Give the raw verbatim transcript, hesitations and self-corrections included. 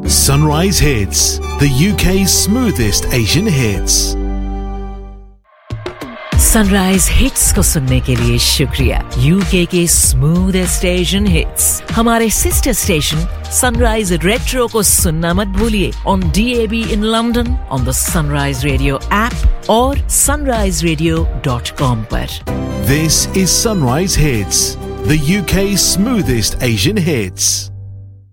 Sunrise Hits, the U K's smoothest Asian hits. Sunrise hits को सुनने के लिए शुक्रिया। यूके के स्मूथेस्ट एशियन हिट्स हमारे सिस्टर स्टेशन सनराइज रेट्रो को सुनना मत भूलिए on D A B in London, on the sunrise radio app और sunrise radio dot com पर। This is Sunrise Hits, the U K's smoothest Asian hits.